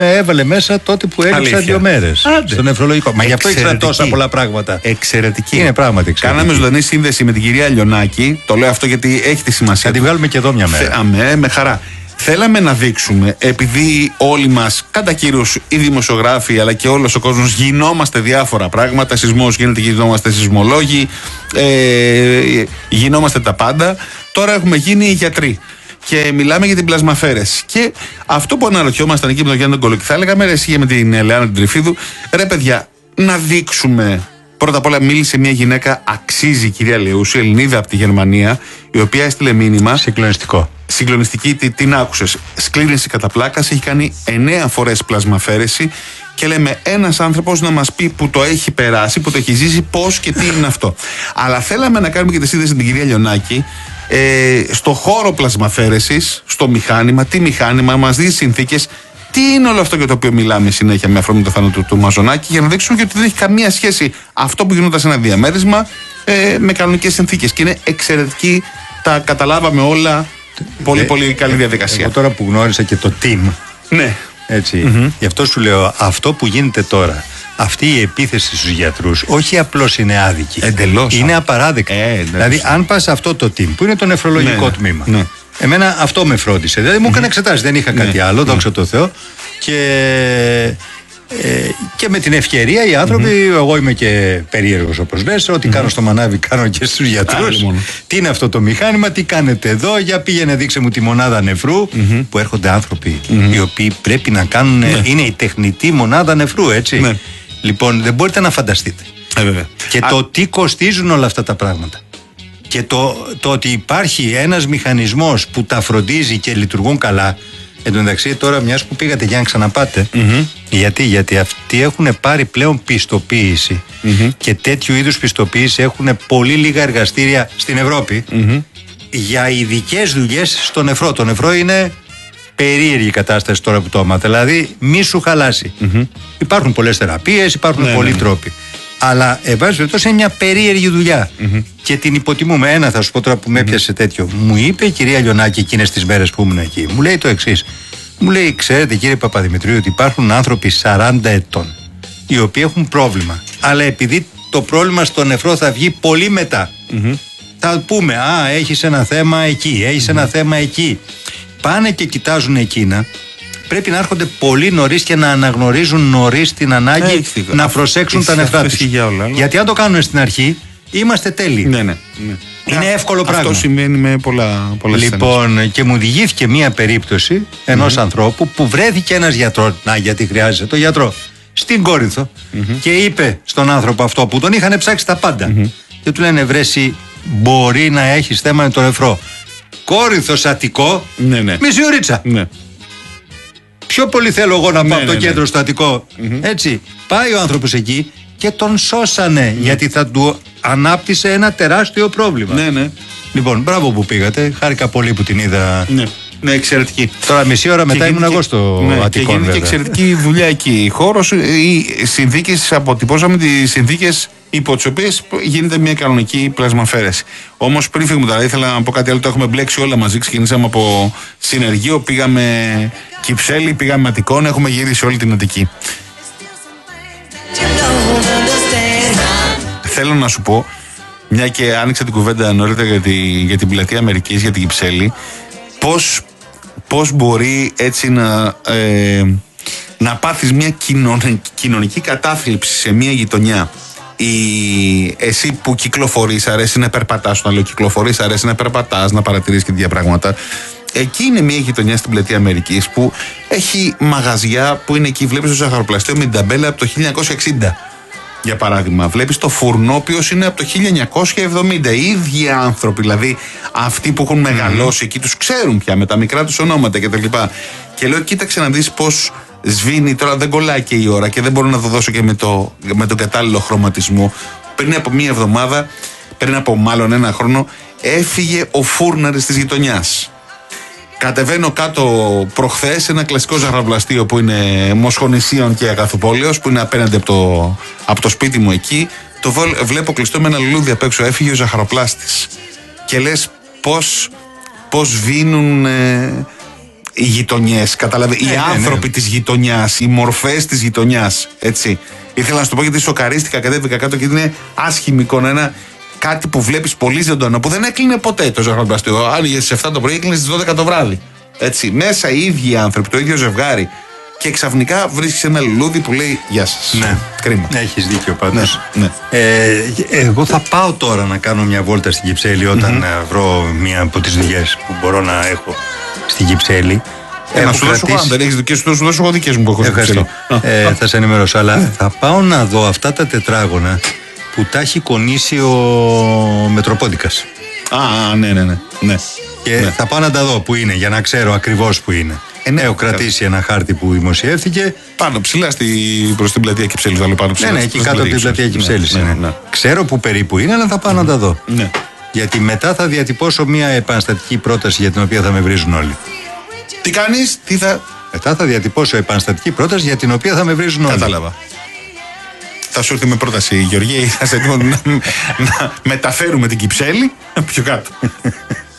έβαλε μέσα τότε που έλειψα 2 μέρες στο νεφρολογικό. Μα γι' αυτό ήξερα τόσα πολλά πράγματα. Εξαιρετική. Είναι πράγματι εξαιρετική. Κάναμε ζωντανή σύνδεση με την κυρία Λιονάκη. Το λέω αυτό γιατί έχει τη σημασία. Θα τη βγάλουμε και εδώ μια μέρα. Με χαρά. Θέλαμε να δείξουμε, επειδή όλοι μας, κατά κύριους οι δημοσιογράφοι αλλά και όλος ο κόσμος, γινόμαστε διάφορα πράγματα. Σεισμός γίνεται, γινόμαστε σεισμολόγοι, γινόμαστε τα πάντα. Τώρα έχουμε γίνει γιατροί και μιλάμε για την πλασμαφαίρεση. Και αυτό που αναρωτιόμασταν εκεί με τον Γιάννη Κολοκυθά, θα έλεγαμε ρε εσύ με την Ελεάνα την Τριφίδου, ρε παιδιά, να δείξουμε. Πρώτα απ' όλα μίλησε μια γυναίκα, αξίζει, κυρία Λεούσου, Ελληνίδα από τη Γερμανία, η οποία έστειλε μήνυμα. Συγκλονιστικό. Συγκλονιστική, την άκουσες. Σκλήρινση κατά πλάκας, έχει κάνει 9 φορές πλασμαφαίρεση και λέμε ένας άνθρωπος να μας πει που το έχει περάσει, που το έχει ζήσει, πώς και τι είναι αυτό. Αλλά θέλαμε να κάνουμε και τη σύνδεση με την κυρία Λιονάκη. Στο χώρο πλασμαφαίρεσης, στο μηχάνημα, τι μηχάνημα, μας δει συνθήκες. Τι είναι όλο αυτό για το οποίο μιλάμε συνέχεια με αφορμή το θάνατο του Μαζονάκη, για να δείξουμε και ότι δεν έχει καμία σχέση αυτό που γινόταν σε ένα διαμέρισμα με κανονικές συνθήκες. Και είναι εξαιρετική, τα καταλάβαμε όλα. Πολύ πολύ καλή διαδικασία. Εγώ τώρα που γνώρισα και το team. Ναι. Έτσι. Γι' αυτό σου λέω, αυτό που γίνεται τώρα, αυτή η επίθεση στους γιατρούς, όχι απλώς είναι άδικη. Εντελώς. Είναι απαράδεκτη. Δηλαδή, αν πας σε αυτό το team, που είναι το νεφρολογικό τμήμα. Ναι. Εμένα αυτό με φρόντισε. Δηλαδή μου έκανε εξετάσεις, δεν είχα κάτι άλλο, δόξα τω Θεώ. Και με την ευκαιρία οι άνθρωποι, εγώ είμαι και περίεργος όπως λες, ό,τι κάνω στο μανάβι κάνω και στους γιατρούς. Τι είναι αυτό το μηχάνημα, τι κάνετε εδώ, για πήγαινε δείξε μου τη μονάδα νεφρού, που έρχονται άνθρωποι οι οποίοι πρέπει να κάνουν, είναι η τεχνητή μονάδα νεφρού, έτσι. Λοιπόν, δεν μπορείτε να φανταστείτε. Και το τι κοστίζουν όλα αυτά τα πράγματα. Και το ότι υπάρχει ένας μηχανισμός που τα φροντίζει και λειτουργούν καλά. Εν τω μεταξύ, τώρα μιας που πήγατε για να ξαναπάτε, γιατί αυτοί έχουν πάρει πλέον πιστοποίηση και τέτοιου είδους πιστοποίηση έχουν πολύ λίγα εργαστήρια στην Ευρώπη για ειδικές δουλειές στο νεφρό. Το νεφρό είναι περίεργη κατάσταση τώρα που το έμαθα. Δηλαδή, μη σου χαλάσει. Υπάρχουν πολλές θεραπείες, υπάρχουν πολλοί τρόποι. Αλλά, εν πάση περιπτώσει, είναι μια περίεργη δουλειά. Και την υποτιμούμε. Ένα θα σου πω τώρα που με έπιασε τέτοιο. Μου είπε η κυρία Λιονάκη εκείνες τις μέρες που ήμουν εκεί. Μου λέει το εξής. Μου λέει, ξέρετε κύριε Παπαδημητρίου, ότι υπάρχουν άνθρωποι 40 ετών οι οποίοι έχουν πρόβλημα. Αλλά επειδή το πρόβλημα στο νεφρό θα βγει πολύ μετά, θα πούμε, έχεις ένα θέμα εκεί, έχεις ένα θέμα εκεί. Πάνε και κοιτάζουν εκείνα. Πρέπει να έρχονται πολύ νωρίς και να αναγνωρίζουν νωρίς την ανάγκη να προσέξουν τα νεφρά τους. Γιατί αν το κάνουν στην αρχή, είμαστε τέλειοι. Είναι εύκολο πράγμα. Αυτό συμβαίνει με πολλά Λοιπόν, και μου διηγήθηκε μία περίπτωση ενός ανθρώπου που βρέθηκε ένας γιατρός. Να, γιατί χρειάζεται το γιατρό. Στην Κόρινθο και είπε στον άνθρωπο αυτό που τον είχαν ψάξει τα πάντα. Και του λένε, βρέσει, μπορεί να έχεις θέμα με το νεφρό. Κόρινθος Αττικό, μισή ωρίτσα. Πιο πολύ θέλω εγώ να πάω από το κέντρο στο Αττικό. Έτσι. Πάει ο άνθρωπος εκεί και τον σώσανε γιατί θα του ανάπτυσε ένα τεράστιο πρόβλημα. Λοιπόν, μπράβο που πήγατε. Χάρηκα πολύ που την είδα. Ναι, εξαιρετική. Τώρα μισή ώρα μετά ήμουν εγώ στο Αττικό. Και γίνεται και εξαιρετική δουλειά εκεί. Χώρος, οι συνθήκες, αποτυπώσαμε τις συνθήκες υπό τις οποίες γίνεται μια κανονική πλασμαφαίρεση. Όμως πριν φύγουμε τώρα, ήθελα να πω κάτι άλλο. Το έχουμε μπλέξει όλα μαζί. Ξεκινήσαμε από Συνεργείο, πήγαμε Κυψέλη, πήγαμε Αττικόν, έχουμε γυρίσει όλη την Αττική. Θέλω να σου πω, μια και άνοιξα την κουβέντα νωρίτερα για την πλατεία Αμερικής, για την Κυψέλη, πώς μπορεί έτσι να πάθεις μια κοινωνική κατάθλιψη σε μια γειτονιά. Εσύ που κυκλοφορείς, αρέσει να περπατάς, όταν λέω κυκλοφορείς, αρέσει να περπατάς, να παρατηρείς και τέτοια πράγματα. Εκεί είναι μια γειτονιά στην πλατεία Αμερικής που έχει μαγαζιά που είναι εκεί. Βλέπεις το ζαχαροπλαστείο με την ταμπέλα από το 1960. Για παράδειγμα, βλέπεις το φουρνό, οποίος είναι από το 1970. Οι ίδιοι άνθρωποι, δηλαδή αυτοί που έχουν μεγαλώσει εκεί, τους ξέρουν πια με τα μικρά τους ονόματα κτλ. Και λέω, κοίταξε να δεις πώς σβήνει. Τώρα δεν κολλάει και η ώρα και δεν μπορώ να το δώσω και με τον κατάλληλο χρωματισμό. Πριν από μία εβδομάδα, πριν από μάλλον ένα χρόνο, έφυγε ο φούρναρης της γειτονιάς. Κατεβαίνω κάτω προχθές ένα κλασικό ζαχαροπλαστείο που είναι Μοσχονησίων και Αγαθοπόλεως, που είναι απέναντι από το σπίτι μου εκεί. Το βλέπω κλειστό με ένα λουλούδι απ' έξω. Έφυγε ο ζαχαροπλάστης. Και λες πώς σβήνουν οι γειτονιές, κατάλαβε, οι άνθρωποι της γειτονιάς, οι μορφές της γειτονιάς, έτσι. Ήθελα να σου το πω γιατί σοκαρίστηκα, κατέβηκα κάτω και είναι άσχημη εικόνα, κάτι που βλέπεις πολύ ζωντανό, που δεν έκλεινε ποτέ το ζαχαροπλαστείο. Άνοιγε στις 7 το πρωί, έκλεινε στις 12 το βράδυ. Έτσι, μέσα οι ίδιοι άνθρωποι, το ίδιο ζευγάρι. Και ξαφνικά βρίσκεις ένα λουλούδι που λέει γεια σας. Ναι. Κρίμα. Έχεις δίκιο πάντως. Ναι. Εγώ θα πάω τώρα να κάνω μια βόλτα στην Κυψέλη όταν βρω μια από τις δουλειές που μπορώ να έχω στην Κυψέλη. Να σου δώσω αν δεν έχεις δικές σου, σου δώσω εγώ δικές μου που έχω στην Κυψέλη. Θα σε ενημερώσω, αλλά θα πάω να δω αυτά τα τετράγωνα που τα έχει κονίσει ο Μετροπόντικας. Ναι. Και θα πάω να τα δω που είναι, για να ξέρω ακριβώς που είναι. Έχω κρατήσει ένα χάρτη που δημοσιεύθηκε. Πάνω ψηλά προς την πλατεία Κυψέλης. Ναι, εκεί κάτω από την πλατεία Κυψέλης. Ναι. Ξέρω που περίπου είναι, αλλά θα πάω να τα δω. Ναι. Γιατί μετά θα διατυπώσω μια επαναστατική πρόταση για την οποία θα με βρίζουν όλοι. Τι κάνεις, τι θα. Μετά θα διατυπώσω επαναστατική πρόταση για την οποία θα με βρίζουν όλοι. Κατάλαβα. Θα σου έρθει με πρόταση, Γεωργία, ή θα σε έτοιμο να μεταφέρουμε την Κυψέλη πιο κάτω.